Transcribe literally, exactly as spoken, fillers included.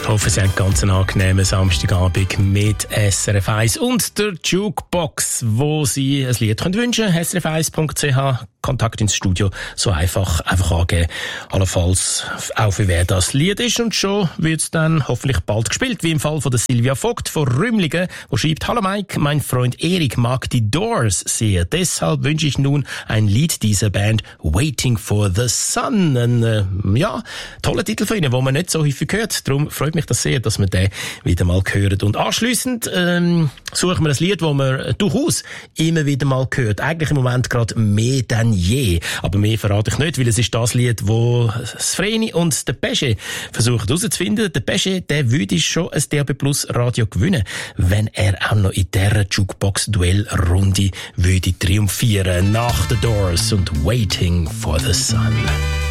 Ich hoffe, Sie haben ganz einen angenehmen Samstagabend mit S R F eins und der Jukebox, wo Sie ein Lied können wünschen können. S R F eins punkt c h, Kontakt ins Studio, so einfach, einfach angeben. Allenfalls auch für wer das Lied ist. Und schon wird es dann hoffentlich bald gespielt, wie im Fall von der Silvia Vogt von Rümlingen, wo schreibt: Hallo Mike, mein Freund Erik mag die Doors sehr. Deshalb wünsche ich nun ein Lied dieser Band, Waiting for the Sun. Ein, äh, ja, toller Titel von Ihnen, den man nicht so häufig hört. Darum freut mich das sehr, dass wir den wieder mal hören. Und anschliessend ähm, suchen wir ein Lied, das man durchaus immer wieder mal hört. Eigentlich im Moment gerade mehr denn je. Aber mehr verrate ich nicht, weil es ist das Lied, wo das Vreni und der Pesche versuchen herauszufinden. Der Pesche, der würde schon ein D A B Plus Radio gewinnen, wenn er auch noch in dieser Jukebox-Duell-Runde würde triumphieren. Nach The Doors und Waiting for the Sun.